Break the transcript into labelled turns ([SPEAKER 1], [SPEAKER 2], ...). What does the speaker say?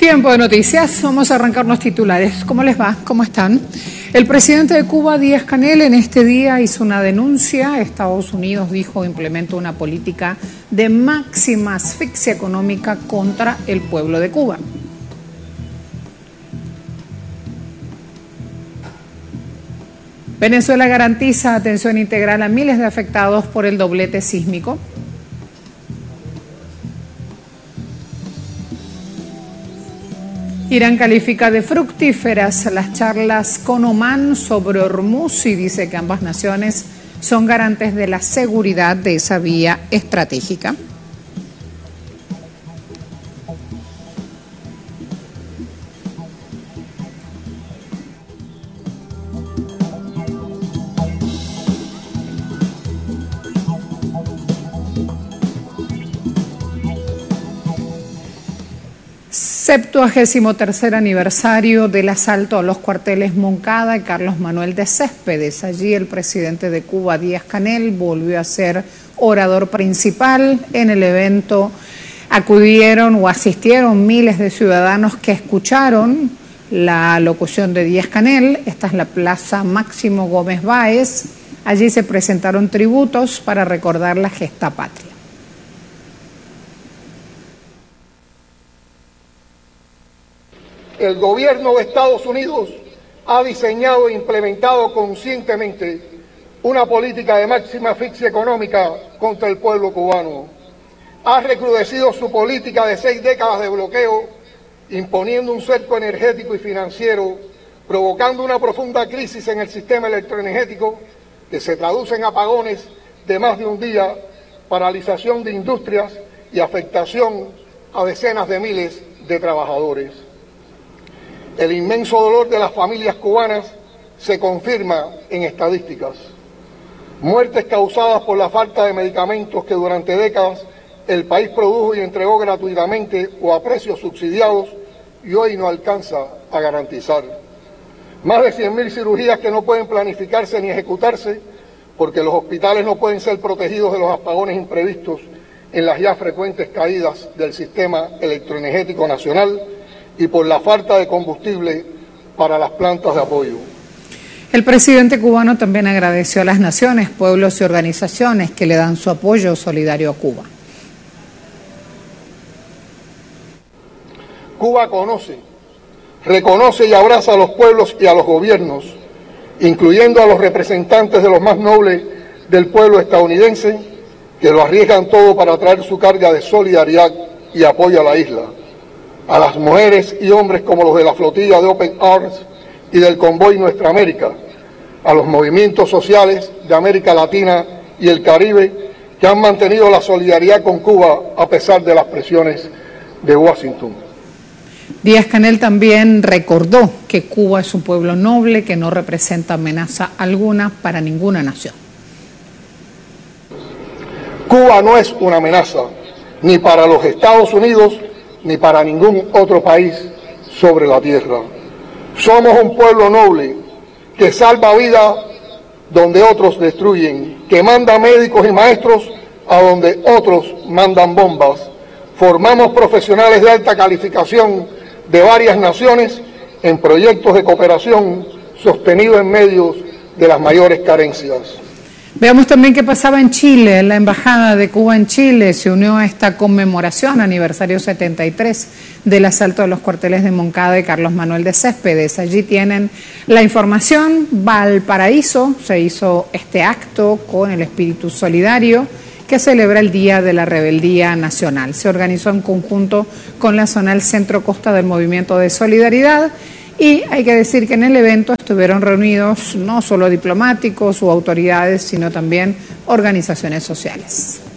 [SPEAKER 1] Tiempo de noticias, vamos a arrancar los titulares. ¿Cómo les va? ¿Cómo están? El presidente de Cuba, Díaz-Canel, en este día hizo una denuncia. Estados Unidos dijo implementa una política de máxima asfixia económica contra el pueblo de Cuba. Venezuela garantiza atención integral a miles de afectados por el doblete sísmico. Irán califica de fructíferas las charlas con Omán sobre Hormuz y dice que ambas naciones son garantes de la seguridad de esa vía estratégica. Septuagésimo-tercer aniversario del asalto a los cuarteles Moncada y Carlos Manuel de Céspedes. Allí el presidente de Cuba, Díaz-Canel, volvió a ser orador principal. En el evento acudieron o asistieron miles de ciudadanos que escucharon la locución de Díaz-Canel. Esta es la Plaza Máximo Gómez Báez. Allí se presentaron tributos para recordar la gesta patria.
[SPEAKER 2] El gobierno de Estados Unidos ha diseñado e implementado conscientemente una política de máxima asfixia económica contra el pueblo cubano. Ha recrudecido su política de 6 décadas de bloqueo, imponiendo un cerco energético y financiero, provocando una profunda crisis en el sistema electroenergético que se traduce en apagones de más de un día, paralización de industrias y afectación a decenas de miles de trabajadores. El inmenso dolor de las familias cubanas se confirma en estadísticas. Muertes causadas por la falta de medicamentos que durante décadas el país produjo y entregó gratuitamente o a precios subsidiados y hoy no alcanza a garantizar. Más de 100.000 cirugías que no pueden planificarse ni ejecutarse porque los hospitales no pueden ser protegidos de los apagones imprevistos en las ya frecuentes caídas del sistema electroenergético nacional y por la falta de combustible para las plantas de apoyo.
[SPEAKER 1] El presidente cubano también agradeció a las naciones, pueblos y organizaciones que le dan su apoyo solidario a Cuba.
[SPEAKER 2] Cuba conoce, reconoce y abraza a los pueblos y a los gobiernos, incluyendo a los representantes de los más nobles del pueblo estadounidense, que lo arriesgan todo para traer su carga de solidaridad y apoyo a la isla. A las mujeres y hombres como los de la flotilla de Open Arms y del convoy Nuestra América, a los movimientos sociales de América Latina y el Caribe que han mantenido la solidaridad con Cuba a pesar de las presiones de Washington.
[SPEAKER 1] Díaz-Canel también recordó que Cuba es un pueblo noble que no representa amenaza alguna para ninguna nación.
[SPEAKER 2] Cuba no es una amenaza ni para los Estados Unidos ni para ningún otro país sobre la tierra. Somos un pueblo noble que salva vidas donde otros destruyen, que manda médicos y maestros a donde otros mandan bombas. Formamos profesionales de alta calificación de varias naciones en proyectos de cooperación sostenidos en medio de las mayores carencias.
[SPEAKER 1] Veamos también qué pasaba en Chile. La Embajada de Cuba en Chile se unió a esta conmemoración, aniversario 73 del asalto a los cuarteles de Moncada y Carlos Manuel de Céspedes. Allí tienen la información. Valparaíso se hizo este acto con el espíritu solidario que celebra el Día de la Rebeldía Nacional. Se organizó en conjunto con la Zonal Centro Costa del Movimiento de Solidaridad. Y hay que decir que en el evento estuvieron reunidos no solo diplomáticos u autoridades, sino también organizaciones sociales.